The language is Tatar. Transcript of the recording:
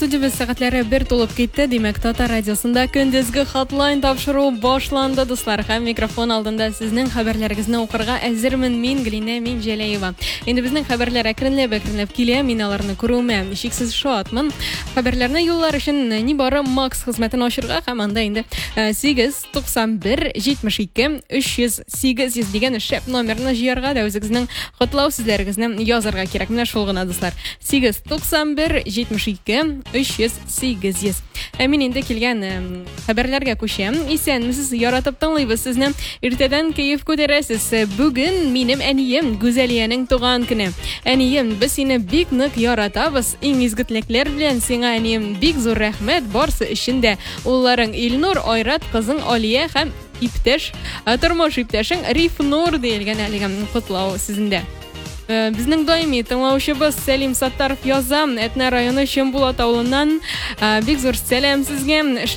Студиябыз сәгатьләре 1 тулып китте. Димәк, Татар радиосында көндезге хатлайн тапшыру башланды, дуслар. Һәм микрофон алдында сезнең хәбәрләрегезне укырга әзермен мин, Глинә Минҗәләева. Инде безнең хәбәрләр әкренләп килә. Мин аларны күрүемә шиксез шатмын. Хәбәрләрне юллар өчен нибары Макс хезмәтен ачырга һәм анда инде 891 72 308 дигән шәп номерны җыярга да үзегезнең хатлау сүзләрегезне язарга кирәк. Менә шул гына, дуслар. 891 72 308. Мин инде килгән хәбәрләргә күчәм. Исәнмесез, яратып тыңлыйбыз сезне. Иртәдән кәеф күтәрәсез. Бүген минем әнием Гүзәлиянең туган көне. Әнием, без сине бик нык яратабыз. Иң изге теләкләр белән сиңа, әнием, бик зур рәхмәт барсы өчен дә. Улларың Илнур, Айрат, кызың Алия һәм иптәш, тормыш иптәшең Рифнур диелгән әлегә котлау сезендә. Безнең даими тыңлаучыбыз Сәлим Саттаров яза. Әтнә районы Чембулат авылыннан бик зур сәлам сезгә.